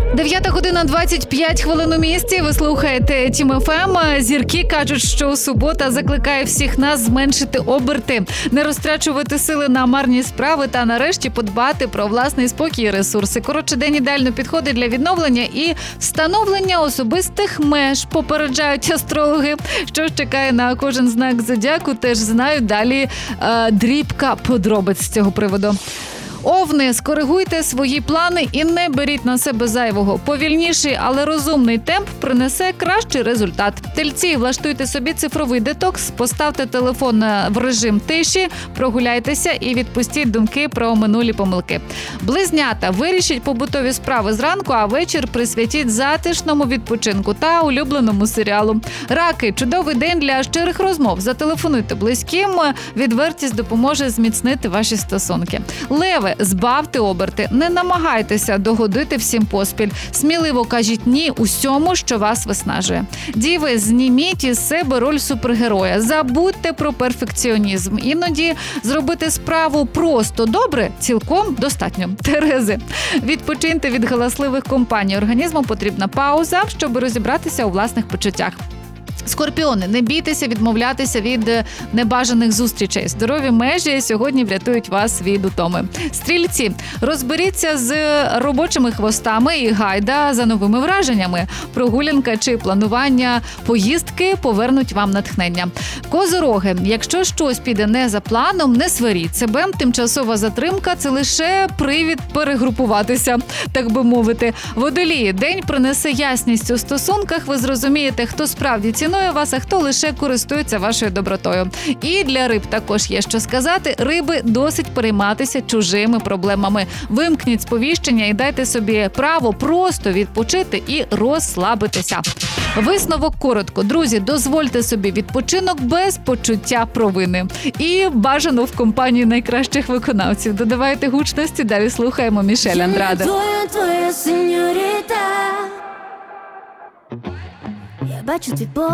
9:25 у місті. Ви слухаєте Тім ФМ. Зірки кажуть, що субота закликає всіх нас зменшити оберти, не розтрачувати сили на марні справи та нарешті подбати про власний спокій і ресурси. Коротше, день ідеально підходить для відновлення і встановлення особистих меж, попереджають астрологи. Що ж чекає на кожен знак зодіаку, теж знають. Далі дрібка подробиць з цього приводу. Овни, скоригуйте свої плани і не беріть на себе зайвого. Повільніший, але розумний темп принесе кращий результат. Тельці, влаштуйте собі цифровий детокс, поставте телефон в режим тиші, прогуляйтеся і відпустіть думки про минулі помилки. Близнята, вирішіть побутові справи зранку, а вечір присвятіть затишному відпочинку та улюбленому серіалу. Раки, чудовий день для щирих розмов. Зателефонуйте близьким, відвертість допоможе зміцнити ваші стосунки. Леви, збавте оберти, не намагайтеся догодити всім поспіль. Сміливо кажіть ні усьому, що вас виснажує. Діви, зніміть із себе роль супергероя. Забудьте про перфекціонізм. Іноді зробити справу просто добре цілком достатньо. Терези, відпочиньте від галасливих компаній. Організму потрібна пауза, щоб розібратися у власних почуттях. Скорпіони, не бійтеся відмовлятися від небажаних зустрічей. Здорові межі сьогодні врятують вас від утоми. Стрільці, розберіться з робочими хвостами і гайда за новими враженнями. Прогулянка чи планування поїздки повернуть вам натхнення. Козороги, якщо щось піде не за планом, не сваріть себе. Тимчасова затримка – це лише привід перегрупуватися, так би мовити. Водолії, день принесе ясність у стосунках. Ви зрозумієте, хто справді цінує вас, а хто лише користується вашою добротою. І для риб також є що сказати. Риби, досить перейматися чужими проблемами. Вимкніть сповіщення і дайте собі право просто відпочити і розслабитися. Висновок коротко. Друзі, дозвольте собі відпочинок без почуття провини. І бажано в компанії найкращих виконавців. Додавайте гучності, далі слухаємо Мішель Андраде. Я бачу твій